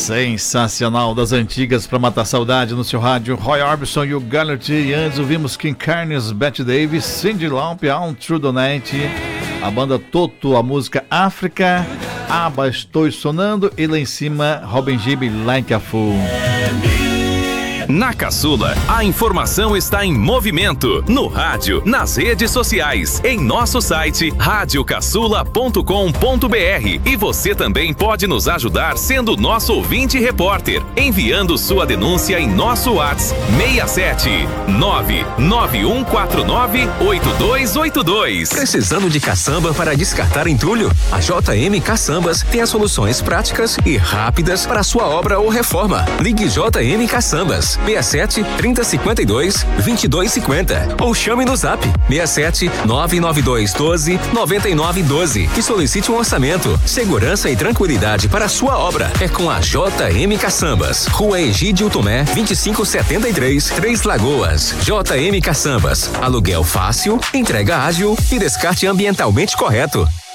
Sensacional, das antigas para matar saudade no seu rádio. Roy Orbison e o Gallagher. E antes ouvimos King Carnes, Bette Davis, Cyndi Lauper, On Through the Night, a banda Toto, a música África, ABBA, Estou Sonando, e lá em cima Robin Gibb, Like a Fool. Na Caçula, a informação está em movimento, no rádio, nas redes sociais, em nosso site radiocaçula.com.br, e você também pode nos ajudar sendo nosso ouvinte repórter, enviando sua denúncia em nosso WhatsApp 67 991498282. Precisando de caçamba para descartar entulho? A JM Caçambas tem as soluções práticas e rápidas para sua obra ou reforma. Ligue JM Caçambas 67 3052 2250 ou chame no Zap 67 992 12 9912 e solicite um orçamento. Segurança e tranquilidade para a sua obra é com a JM Caçambas, Rua Egídio Tomé 2573, Três Lagoas. JM Caçambas, aluguel fácil, entrega ágil e descarte ambientalmente correto.